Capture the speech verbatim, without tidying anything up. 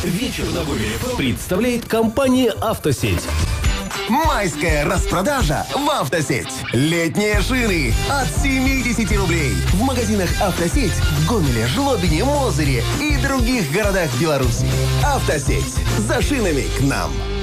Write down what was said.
Вечер на Гомеле представляет компания «Автосеть». Майская распродажа в «Автосеть». Летние шины от семьдесят рублей. В магазинах «Автосеть» в Гомеле, Жлобине, Мозыре и других городах Беларуси. «Автосеть». За шинами к нам.